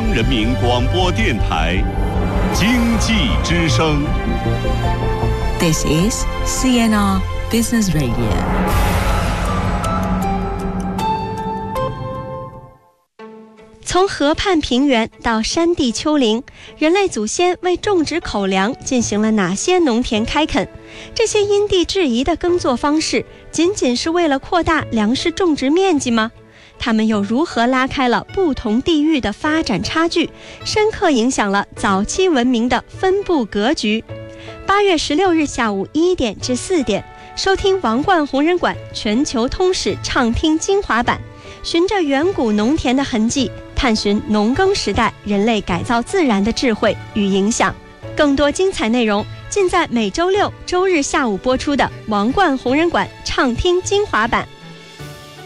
人民广播电台经济之声。 This is CNR Business Radio。 从河畔平原到山地丘陵，人类祖先为种植口粮进行了哪些农田开垦？这些因地制宜的耕作方式，仅仅是为了扩大粮食种植面积吗？它们又如何拉开了不同地域的发展差距，深刻影响了早期文明的分布格局？8月16日下午1点至4点，收听王冠红人馆全球通史畅听精华版，循着远古农田的痕迹，探寻农耕时代人类改造自然的智慧与影响。更多精彩内容尽在每周六、周日下午播出的王冠红人馆畅听精华版。